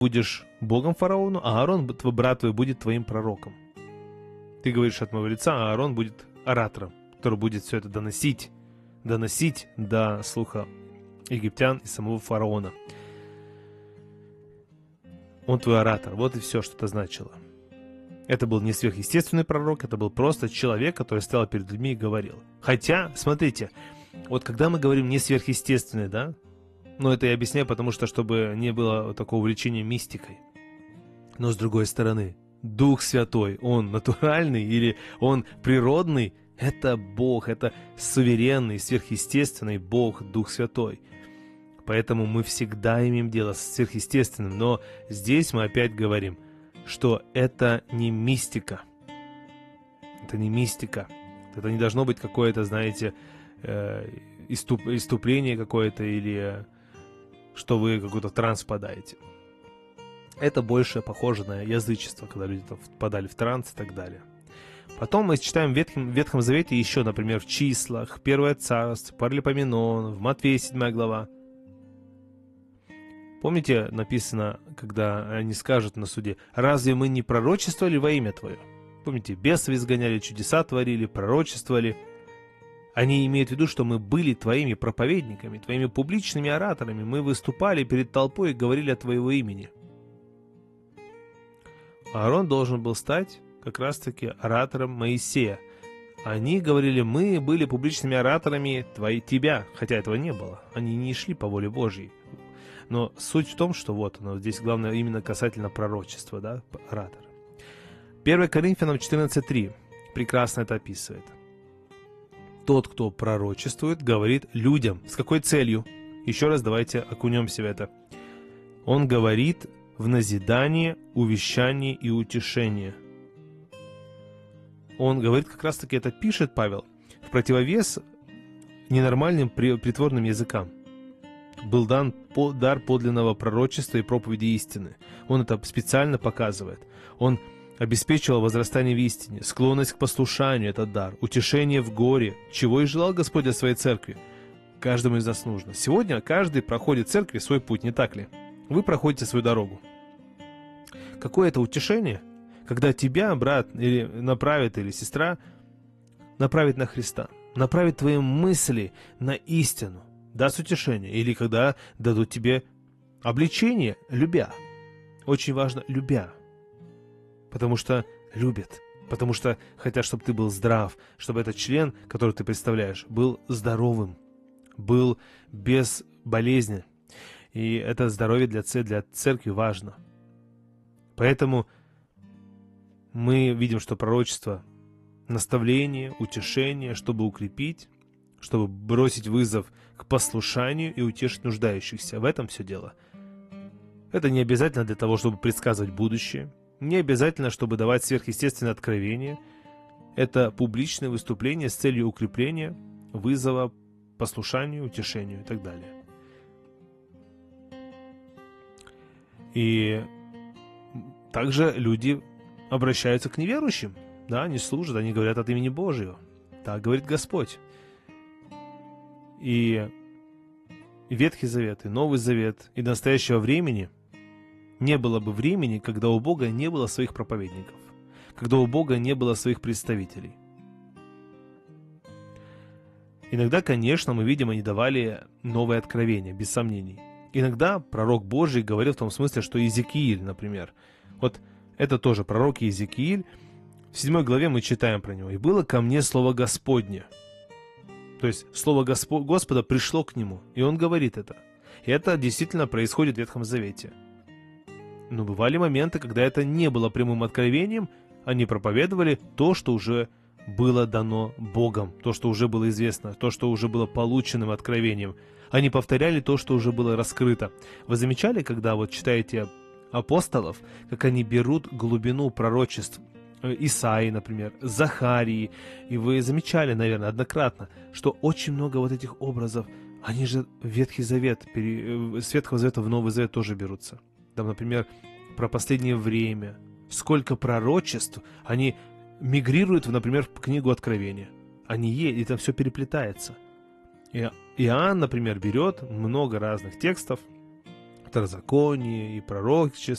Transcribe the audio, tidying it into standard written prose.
будешь Богом фараону, а Аарон, твой брат твой, будет твоим пророком. Ты говоришь от моего лица, а Аарон будет оратором, который будет все это доносить до слуха египтян и самого фараона. Он твой оратор. Вот и все, что это значило. Это был не сверхъестественный пророк, это был просто человек, который стоял перед людьми и говорил. Хотя, смотрите, вот когда мы говорим не сверхъестественный, да, но это я объясняю, потому что, чтобы не было такого увлечения мистикой. Но с другой стороны, Дух Святой, Он натуральный или Он природный, это Бог, это суверенный, сверхъестественный Бог, Дух Святой. Поэтому мы всегда имеем дело с сверхъестественным, но здесь мы опять говорим, что это не мистика. Это не мистика. Это не должно быть какое-то, знаете, иступление какое-то или что вы какой-то транс впадаете. Это больше похоже на язычество, когда люди впадали в транс и так далее. Потом мы читаем в Ветхом Завете еще, например, в Числах, Первое Царство, Паралипоменон, в Матфея 7 глава. Помните, написано, когда они скажут на суде: «Разве мы не пророчествовали во имя Твое?» Помните, бесов изгоняли, чудеса творили, пророчествовали. Они имеют в виду, что мы были Твоими проповедниками, Твоими публичными ораторами. Мы выступали перед толпой и говорили о Твоего имени. Аарон должен был стать как раз-таки оратором Моисея. Они говорили: мы были публичными ораторами Тебя, хотя этого не было. Они не шли по воле Божьей. Но суть в том, что вот оно, здесь главное именно касательно пророчества, да, оратора. 1 Коринфянам 14:3 прекрасно это описывает. Тот, кто пророчествует, говорит людям. С какой целью? Еще раз давайте окунемся в это. Он говорит в назидание, увещание и утешение. Он говорит, как раз таки это пишет Павел, в противовес ненормальным притворным языкам. Был дан дар подлинного пророчества и проповеди истины. Он это специально показывает. Он обеспечивал возрастание в истине, склонность к послушанию, этот дар, утешение в горе, чего и желал Господь от своей церкви. Каждому из нас нужно. Сегодня каждый проходит в церкви свой путь, не так ли? Вы проходите свою дорогу. Какое это утешение, когда тебя, брат, или направит, или сестра, направит на Христа, направит твои мысли на истину, даст утешение, или когда дадут тебе обличение, любя. Очень важно, любя. Потому что любят. Потому что хотят, чтобы ты был здрав, чтобы этот член, который ты представляешь, был здоровым, был без болезни. И это здоровье для церкви важно. Поэтому мы видим, что пророчество – наставление, утешение, чтобы укрепить, чтобы бросить вызов к послушанию и утешить нуждающихся. В этом все дело. Это не обязательно для того, чтобы предсказывать будущее, не обязательно, чтобы давать сверхъестественное откровение. Это публичное выступление с целью укрепления, вызова, послушанию, утешению и так далее. И также люди обращаются к неверующим. Да, они служат, они говорят от имени Божьего. Так говорит Господь. И Ветхий Завет, и Новый Завет, и до настоящего времени не было бы времени, когда у Бога не было своих проповедников, когда у Бога не было своих представителей. Иногда, конечно, мы видим, они давали новые откровения, без сомнений. Иногда пророк Божий говорил в том смысле, что Иезекииль, например, вот это тоже пророк Иезекииль, в 7 главе мы читаем про него. «И было ко мне слово Господне». То есть слово Господа пришло к нему, и он говорит это. И это действительно происходит в Ветхом Завете. Но бывали моменты, когда это не было прямым откровением, они проповедовали то, что уже было дано Богом, то, что уже было известно, то, что уже было полученным откровением. Они повторяли то, что уже было раскрыто. Вы замечали, когда вот читаете апостолов, как они берут глубину пророчеств Исаии, например, Захарии, и вы замечали, наверное, однократно, что очень много вот этих образов, они же в Ветхий Завет, с Ветхого Завета в Новый Завет тоже берутся. Там, например, про последнее время, сколько пророчеств, они мигрируют, например, в книгу Откровения. И там все переплетается. И Иоанн, например, берет много разных текстов, второзаконие, и пророчество,